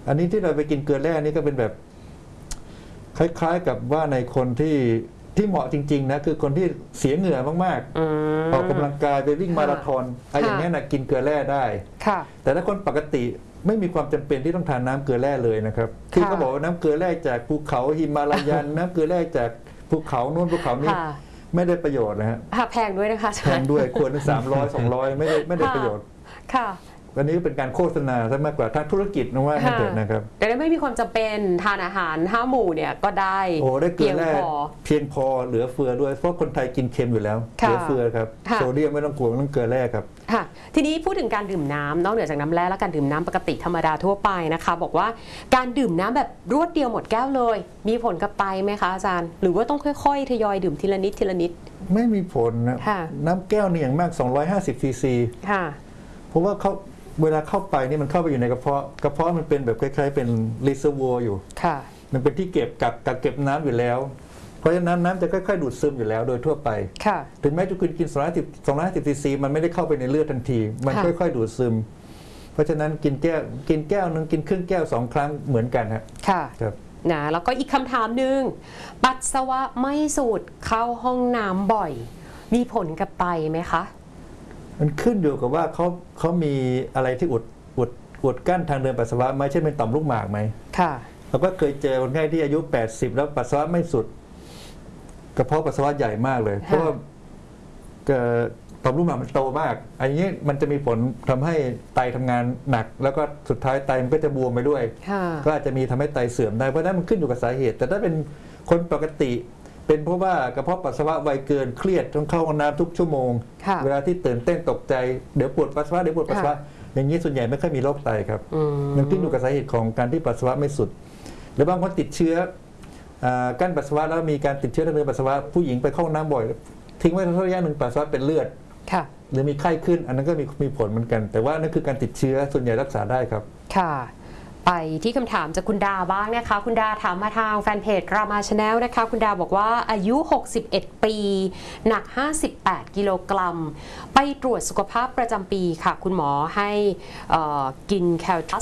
อันนี้ที่เราไปกินเกลือแร่นี่ก็เป็นแบบคล้ายๆกับว่าในคนที่เหมาะจริงๆนะคือคนที่เสียเหงื่อมากๆออกกำลังกายไปวิ่งมาราธอนอะไรอย่างนี้นะกินเกลือแร่ได้แต่ถ้าคนปกติไม่มีความจำเป็นที่ต้องทานน้ำเกลือแร่เลยนะครับคือเขาบอกว่าน้ำเกลือแร่จากภูเขาหิมาลายันน้ำเกลือแร่จากภูเขาโน้นภูเขานี้ไม่ได้ประโยชน์นะฮะแพงด้วยนะคะแพงด้วยควร300-200ไม่ได้ประโยชน์ค่ะวันนี้เป็นการโฆษณาซะมากกว่าทางธุรกิจนะว่าให้เถิดนะครับแต่ไม่มีความจำเป็นทานอาหาร5 หมู่เนี่ยก็ได้เพียงพอเหลือเฟือด้วยเพราะคนไทยกินเค็มอยู่แล้วเหลือเฟือครับโซเดียมไม่ต้องกลัวต้องเกลือแร่ครับค่ะทีนี้พูดถึงการดื่มน้ำนอกเหนือจากน้ำแร่และการดื่มน้ำปกติธรรมดาทั่วไปนะคะบอกว่าการดื่มน้ำแบบรวดเดียวหมดแก้วเลยมีผลกับไตไหมคะอาจารย์หรือว่าต้องค่อยๆทยอยดื่มทีละนิดทีละนิดไม่มีผลนะน้ำแก้วนี่อย่างมาก250 ซีซีเพราะว่าเวลาเข้าไปนี่มันเข้าไปอยู่ในกระเพาะมันเป็นแบบคล้ายๆเป็นรีเซอร์วอร์อยู่มันเป็นที่เก็บกักเก็บน้ำอยู่แล้วเพราะฉะนั้นน้ำจะค่อยๆดูดซึมอยู่แล้วโดยทั่วไปถึงแม้จะคุณกิน250 ซีซีมันไม่ได้เข้าไปในเลือดทันทีมันค่อยๆดูดซึมเพราะฉะนั้นกินแก้วนึงกินครึ่งแก้ว2 ครั้งเหมือนกันครับนะแล้วก็อีกคำถามหนึ่งปัสสาวะไม่สูดเข้าห้องน้ำบ่อยมีผลกับไตไหมคะมันขึ้นอยู่กับว่าเขามีอะไรที่อุดกั้นทางเดินปัสสาวะไหมเช่นเป็นต่อมลูกหมากไหมเราก็เคยเจอคนไข้ที่อายุ80แล้วปัสสาวะไม่สุดกระเพาะปัสสาวะใหญ่มากเลยเพราะว่าต่อมลูกหมากมันโตมากอันนี้มันจะมีผลทำให้ไตทำงานหนักแล้วก็สุดท้ายไตมันก็จะบวมไปด้วยก็อาจจะมีทำให้ไตเสื่อมได้เพราะนั้นมันขึ้นอยู่กับสาเหตุแต่ถ้าเป็นคนปกติเป็นเพราะว่ากระเพาะปัสสาวะไวเกินเครียดต้องเข้าห้องน้ำทุกชั่วโมงเวลาที่ตื่นเต้นตกใจเดี๋ยวปวดปัสสาวะอย่างนี้ส่วนใหญ่ไม่ค่อยมีโรคไตครับมันขึ้นอยู่กับสาเหตุของการที่ปัสสาวะไม่สุดหรือบางคนติดเชื้อกั้นปัสสาวะแล้วมีการติดเชื้อทางเดินปัสสาวะผู้หญิงไปเข้าห้องน้ำบ่อยทิ้งไว้ระยะหนึ่งปัสสาวะเป็นเลือดหรือมีไข้ขึ้นอันนั้นก็มีผลเหมือนกันแต่ว่านั่นคือการติดเชื้อส่วนใหญ่รักษาได้ครับค่ะไปที่คำถามจากคุณดาบ้างนะคะคุณดาถามมาทางแฟนเพจรามาชาแนลนะคะคุณดาบอกว่าอายุ61 ปีหนัก58 กิโลกรัมไปตรวจสุขภาพประจำปีค่ะคุณหมอให้กินแคลทัส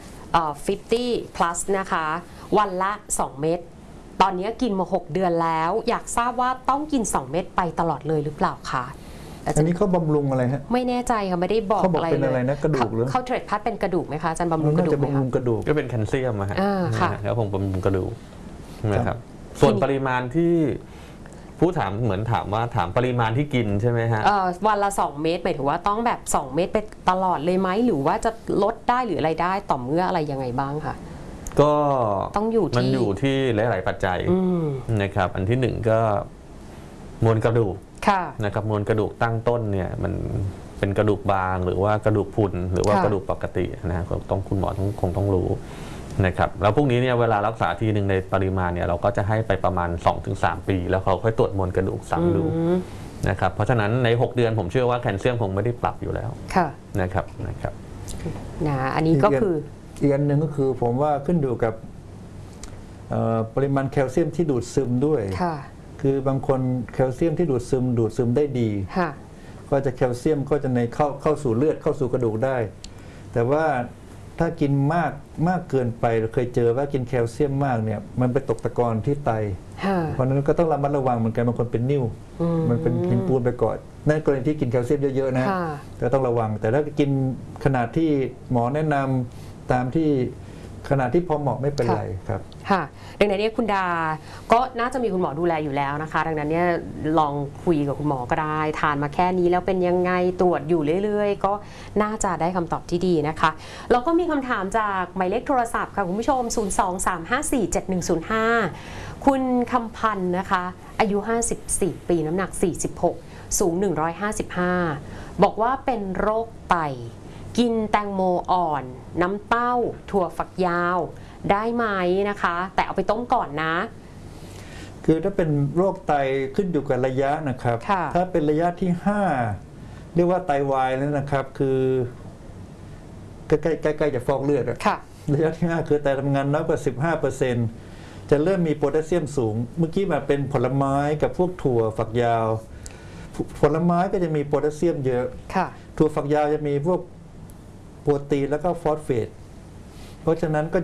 50 plus นะคะวันละ2 เม็ดตอนนี้กินมา6 เดือนแล้วอยากทราบว่าต้องกิน2 เม็ดไปตลอดเลยหรือเปล่าคะอันนี้เขาบำรุงอะไรฮะไม่แน่ใจค่ะไม่ได้บอกอะไรเลยเป็นอะไรนะกระดูกหรือเขาเทรดพัดเป็นกระดูกไหมคะอาจารย์บำรุงกระดูกไหมคะก็เป็นแคลเซียมอะฮะแล้วผมบำรุงกระดูกนะครับส่วนปริมาณที่ผู้ถามเหมือนถามปริมาณที่กินใช่ไหมฮะวันละ2 เม็ดหมายถึงว่าต้องแบบ2 เม็ดไปตลอดเลยไหมหรือว่าจะลดได้หรืออะไรได้ต่อเมื่ออะไรยังไงบ้างค่ะก็ต้องมันอยู่ที่หลายๆปัจจัยนะครับอันที่1ก็มวลกระดูกนะครับมวลกระดูกตั้งต้นเนี่ยมันเป็นกระดูกบางหรือว่ากระดูกพรุนหรือว่ากระดูกปกตินะต้องคุณหมอคงต้องรู้นะครับแล้วพวกนี้เนี่ยเวลารักษาทีหนึ่งในปริมาณเนี่ยเราก็จะให้ไปประมาณ 2-3 ปีแล้วเขาค่อยตรวจมวลกระดูกซ้ำดูนะครับเพราะฉะนั้นใน6 เดือนผมเชื่อว่าแคลเซียมคงไม่ได้ปรับอยู่แล้วนะครับอันนี้ก็คืออีกอันหนึ่งก็คือผมว่าขึ้นอยู่กับปริมาณแคลเซียมที่ดูดซึมด้วยคือบางคนแคลเซียมที่ดูดซึมได้ดีก็จะแคลเซียมก็จะเข้าสู่เลือดเข้าสู่กระดูกได้แต่ว่าถ้ากินมากเกินไปเราเคยเจอว่ากินแคลเซียมมากเนี่ยมันไปตกตะกอนที่ไตเพราะนั้นก็ต้องระมัดระวังเหมือนกันบางคนเป็นนิ่วมันเป็นกินปูนไปก่อนนั่นกรณีที่กินแคลเซียมเยอะๆนะก็ต้องระวังแต่ถ้ากินขนาดที่หมอแนะนำตามที่ขนาดที่พอเหมาะไม่เป็นไรครับค่ะดังนั้นเนี่ยคุณดาก็น่าจะมีคุณหมอดูแลอยู่แล้วนะคะดังนั้นเนี่ยลองคุยกับคุณหมอก็ได้ทานมาแค่นี้แล้วเป็นยังไงตรวจอยู่เรื่อยๆก็น่าจะได้คำตอบที่ดีนะคะแล้วก็มีคำถามจากหมายเลขโทรศัพท์ค่ะคุณผู้ชม023547105คุณคำพันธ์นะคะอายุ54 ปีน้ำหนัก46สูง155บอกว่าเป็นโรคไตกินแตงโมอ่อนน้ำเต้าถั่วฝักยาวได้ไหมนะคะแต่เอาไปต้มก่อนนะคือถ้าเป็นโรคไตขึ้นอยู่กับระยะนะครับถ้าเป็นระยะที่5เรียกว่าไตวายแล้วนะครับคือใกล้จะฟอกเลือดระยะที่5คือไตทำงานน้อยกว่า15%จะเริ่มมีโพแทสเซียมสูงเมื่อกี้มาเป็นผลไม้กับพวกถั่วฝักยาวผลไม้ก็จะมีโพแทสเซียมเยอะถั่วฝักยาวจะมีพวกโปรตีนแล้วก็ฟอสเฟตเพราะฉะนั้นก็